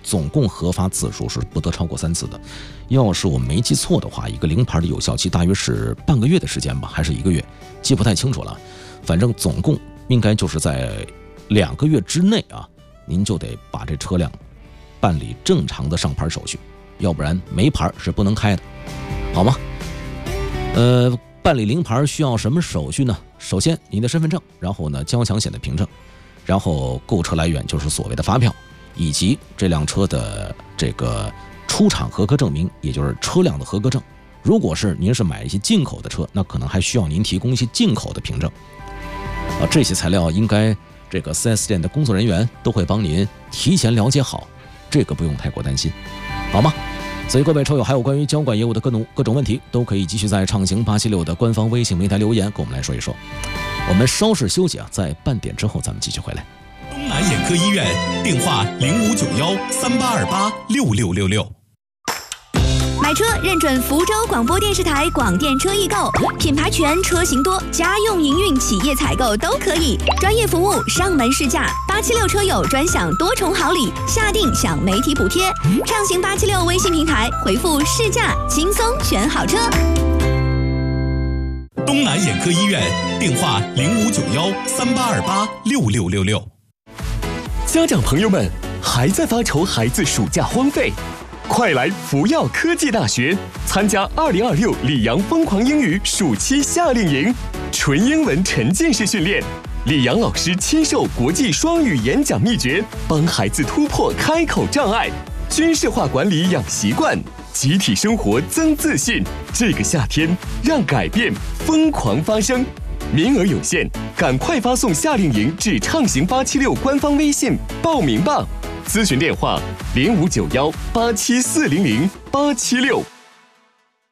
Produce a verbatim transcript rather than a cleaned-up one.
总共核发次数是不得超过三次的。要是我没记错的话，一个零牌的有效期大约是半个月的时间吧，还是一个月，记不太清楚了。反正总共应该就是在两个月之内啊，您就得把这车辆办理正常的上牌手续，要不然没牌是不能开的，好吗？呃，办理零牌需要什么手续呢？首先您的身份证，然后呢交强险的凭证，然后购车来源就是所谓的发票，以及这辆车的这个出厂合格证明，也就是车辆的合格证。如果是您是买一些进口的车，那可能还需要您提供一些进口的凭证啊，这些材料应该这个 四 S 店的工作人员都会帮您提前了解好，这个不用太过担心，好吗？所以各位车友还有关于交管业务的各种各种问题，都可以继续在畅行八七六的官方微信平台留言，跟我们来说一说。我们稍事休息啊，在半点之后咱们继续回来。 东南眼科医院电话零五九幺三八二八六六六六。 买车认准福州广播电视台广电车易购，品牌全，车型多，家用营运企业采购都可以，专业服务，上门试驾，八七六车友专享多重好礼，下定享媒体补贴。畅行八七六微信平台回复试驾，轻松选好车。 东南眼科医院电话零五九幺三八二八六六六六。 家长朋友们还在发愁孩子暑假荒废？快来福耀科技大学参加二零二六里昂疯狂英语暑期夏令营，纯英文沉浸式训练，里昂老师亲授国际双语演讲秘诀，帮孩子突破开口障碍，军事化管理养习惯，集体生活增自信。这个夏天，让改变疯狂发生。名额有限，赶快发送夏令营至畅行八七六官方微信报名吧。咨询电话零五九幺八七四零零八七六。